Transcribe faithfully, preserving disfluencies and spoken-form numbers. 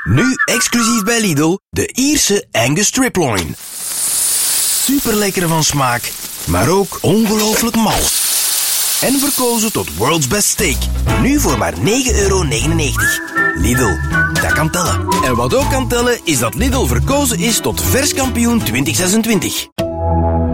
Nu exclusief bij Lidl, de Ierse Angus Striploin. Super lekker van smaak, maar ook ongelooflijk mal. En verkozen tot World's Best Steak. Nu voor maar negen euro negenennegentig. Lidl, dat kan tellen. En wat ook kan tellen, is dat Lidl verkozen is tot verskampioen twintig zesentwintig.